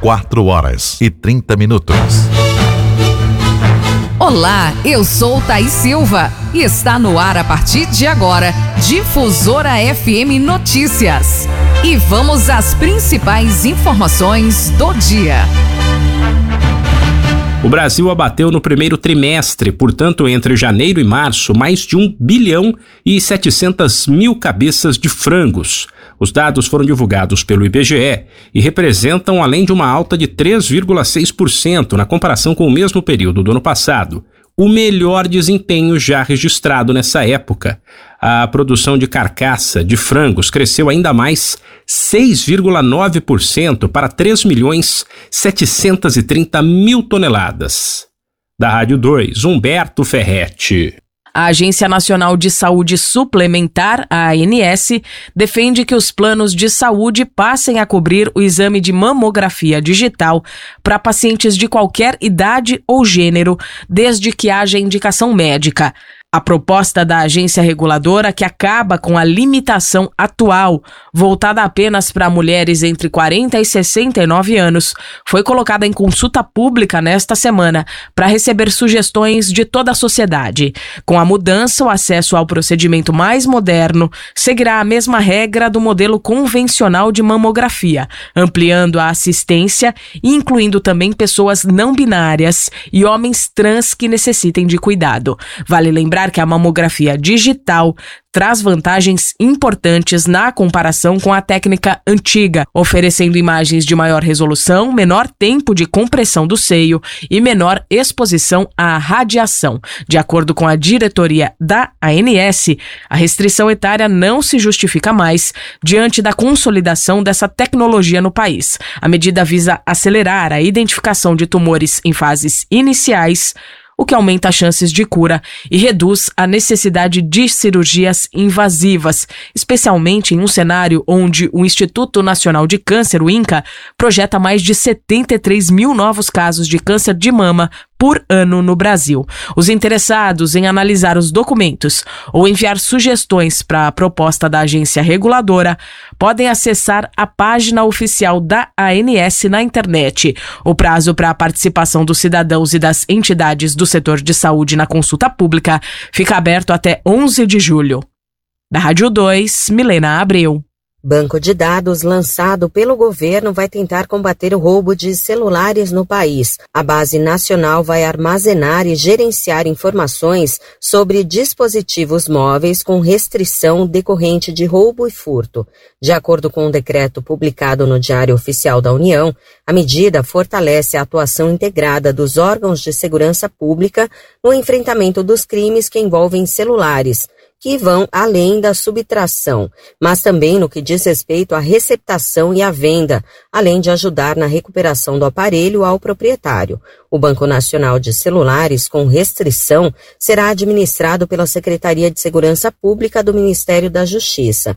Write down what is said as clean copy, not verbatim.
4h30. Olá, eu sou Thaís Silva e está no ar a partir de agora, Difusora FM Notícias. E vamos às principais informações do dia. O Brasil abateu no primeiro trimestre, portanto entre janeiro e março, mais de 1 bilhão e 700 mil cabeças de frangos. Os dados foram divulgados pelo IBGE e representam, além de uma alta de 3,6% na comparação com o mesmo período do ano passado, o melhor desempenho já registrado nessa época. A produção de carcaça de frangos cresceu ainda mais 6,9% para 3.730.000 toneladas. Da Rádio 2, Humberto Ferretti. A Agência Nacional de Saúde Suplementar, a ANS, defende que os planos de saúde passem a cobrir o exame de mamografia digital para pacientes de qualquer idade ou gênero, desde que haja indicação médica. A proposta da agência reguladora, que acaba com a limitação atual, voltada apenas para mulheres entre 40 e 69 anos, foi colocada em consulta pública nesta semana para receber sugestões de toda a sociedade. Com a mudança, o acesso ao procedimento mais moderno seguirá a mesma regra do modelo convencional de mamografia, ampliando a assistência e incluindo também pessoas não binárias e homens trans que necessitem de cuidado. Vale lembrar que a mamografia digital traz vantagens importantes na comparação com a técnica antiga, oferecendo imagens de maior resolução, menor tempo de compressão do seio e menor exposição à radiação. De acordo com a diretoria da ANS, a restrição etária não se justifica mais diante da consolidação dessa tecnologia no país. A medida visa acelerar a identificação de tumores em fases iniciais, o que aumenta as chances de cura e reduz a necessidade de cirurgias invasivas, especialmente em um cenário onde o Instituto Nacional de Câncer, o INCA, projeta mais de 73 mil novos casos de câncer de mama por ano no Brasil. Os interessados em analisar os documentos ou enviar sugestões para a proposta da agência reguladora podem acessar a página oficial da ANS na internet. O prazo para a participação dos cidadãos e das entidades do setor de saúde na consulta pública fica aberto até 11 de julho. Da Rádio 2, Milena Abreu. Banco de dados lançado pelo governo vai tentar combater o roubo de celulares no país. A base nacional vai armazenar e gerenciar informações sobre dispositivos móveis com restrição decorrente de roubo e furto. De acordo com um decreto publicado no Diário Oficial da União, a medida fortalece a atuação integrada dos órgãos de segurança pública no enfrentamento dos crimes que envolvem celulares, que vão além da subtração, mas também no que diz respeito à receptação e à venda, além de ajudar na recuperação do aparelho ao proprietário. O Banco Nacional de Celulares com restrição será administrado pela Secretaria de Segurança Pública do Ministério da Justiça.